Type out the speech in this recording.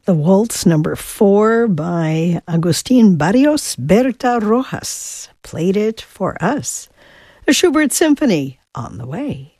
the Waltz number 4 by Agustin Barrios Berta Rojas played it for us. A Schubert Symphony on the way.